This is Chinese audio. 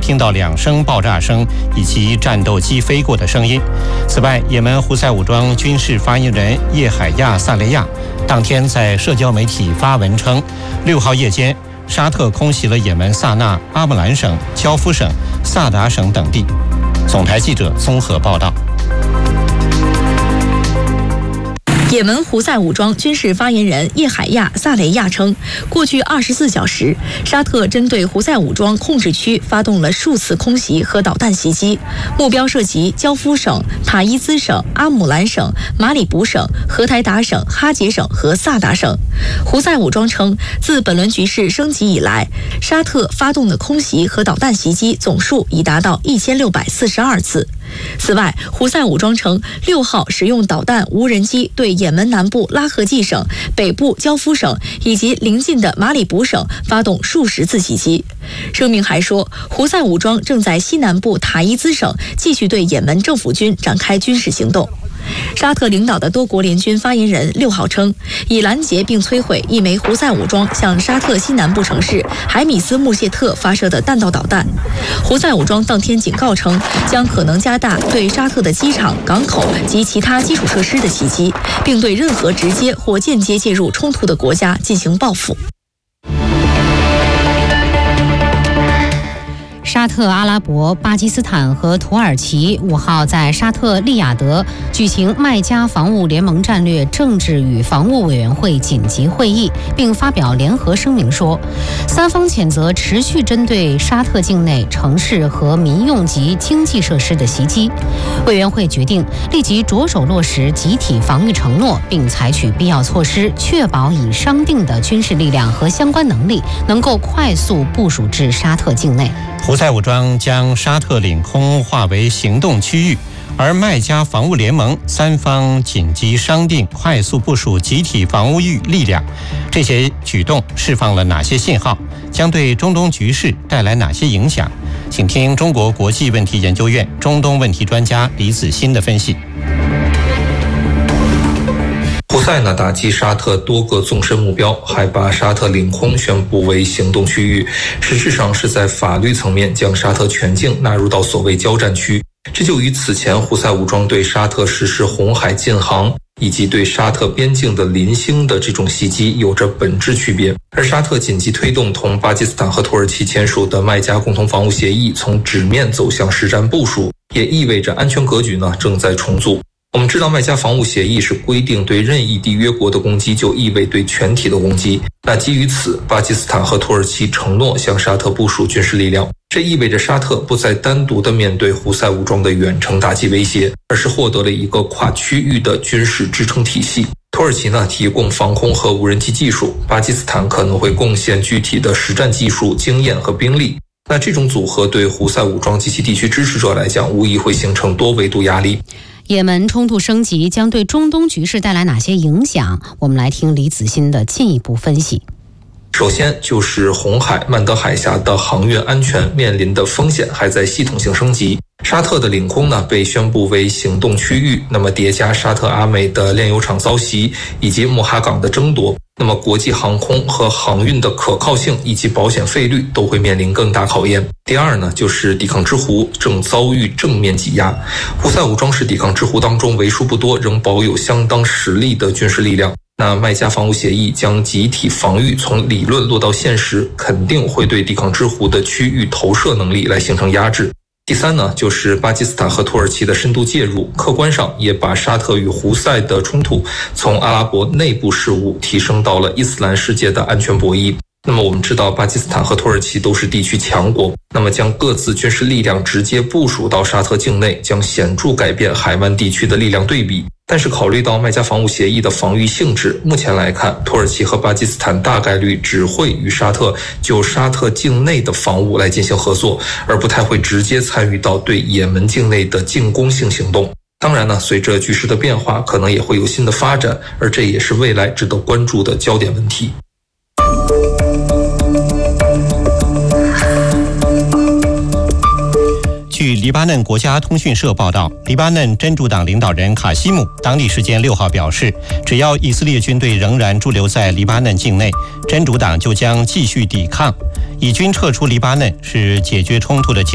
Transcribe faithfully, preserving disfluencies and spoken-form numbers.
听到两声爆炸声以及战斗机飞过的声音。此外，也门胡塞武装军事发言人叶海亚·萨雷亚当天在社交媒体发文称，六号夜间沙特空袭了也门萨那、阿姆兰省、焦夫省、萨达省等地。总台记者综合报道。 也门胡塞武装军事发言人叶海亚·萨雷亚称，过去二十四小时，沙特针对胡塞武装控制区发动了数次空袭和导弹袭击，目标涉及焦夫省、塔伊兹省、阿姆兰省、马里卜省、荷台达省、哈杰省和萨达省。胡塞武装称，自本轮局势升级以来，沙特发动的空袭和导弹袭击总数已达到一千六百四十二次。此外，胡塞武装称，六号使用导弹无人机对也门南部拉合季省、北部焦夫省以及邻近的马里卜省发动数十次袭击。声明还说，胡塞武装正在西南部塔伊兹省继续对也门政府军展开军事行动。沙特领导的多国联军发言人六号称，已拦截并摧毁一枚胡塞武装向沙特西南部城市海米斯穆谢特发射的弹道导弹。胡塞武装当天警告称，将可能加大对沙特的机场、港口及其他基础设施的袭击，并对任何直接或间接介入冲突的国家进行报复。 沙特阿拉伯、巴基斯坦和土耳其五号在沙特利雅得举行麦加防务联盟战略政治与防务委员会紧急会议，并发表联合声明说，三方谴责持续针对沙特境内城市和民用及经济设施的袭击。委员会决定立即着手落实集体防御承诺，并采取必要措施，确保已商定的军事力量和相关能力能够快速部署至沙特境内。 胡塞武装将沙特领空划为行动区域，而麦加防务联盟三方紧急商定快速部署集体防务力量。这些举动释放了哪些信号？将对中东局势带来哪些影响？请听中国国际问题研究院中东问题专家李子欣的分析。 胡塞呢打击沙特多个纵深目标，还把沙特领空宣布为行动区域，实质上是在法律层面将沙特全境纳入到所谓交战区。这就与此前胡塞武装对沙特实施红海禁航以及对沙特边境的临星的这种袭击有着本质区别。而沙特紧急推动同巴基斯坦和土耳其签署的麦加共同防务协议从纸面走向实战部署，也意味着安全格局呢正在重组。我们知道麦加防务协议是规定对任意缔约国的攻击就意味对全体的攻击，那基于此，巴基斯坦和土耳其承诺向沙特部署军事力量，这意味着沙特不再单独的面对胡塞武装的远程打击威胁，而是获得了一个跨区域的军事支撑体系。土耳其呢提供防空和无人机技术，巴基斯坦可能会贡献具体的实战技术、经验和兵力。那这种组合对胡塞武装及其地区支持者来讲，无疑会形成多维度压力。 也门冲突升级将对中东局势带来哪些影响？我们来听李子欣的进一步分析。 首先就是红海、曼德海峡的航运安全面临的风险还在系统性升级。沙特的领空呢被宣布为行动区域，那么叠加沙特阿美的炼油厂遭袭以及穆哈港的争夺，那么国际航空和航运的可靠性以及保险费率都会面临更大考验。第二呢，就是抵抗之湖正遭遇正面挤压。胡塞武装是抵抗之湖当中为数不多仍保有相当实力的军事力量。那麦加防务协议将集体防御从理论落到现实，肯定会对抵抗之湖的区域投射能力来形成压制。第三呢，就是巴基斯坦和土耳其的深度介入，客观上也把沙特与胡塞的冲突从阿拉伯内部事务提升到了伊斯兰世界的安全博弈。那么我们知道巴基斯坦和土耳其都是地区强国，那么将各自军事力量直接部署到沙特境内，将显著改变海湾地区的力量对比。但是考虑到麦加防务协议的防御性质，目前来看，土耳其和巴基斯坦大概率只会与沙特就沙特境内的防务来进行合作，而不太会直接参与到对也门境内的进攻性行动。当然呢，随着局势的变化，可能也会有新的发展，而这也是未来值得关注的焦点问题。 据黎巴嫩国家通讯社报道，黎巴嫩真主党领导人卡西姆当地时间六号表示，只要以色列军队仍然驻留在黎巴嫩境内，真主党就将继续抵抗。以军撤出黎巴嫩是解决冲突的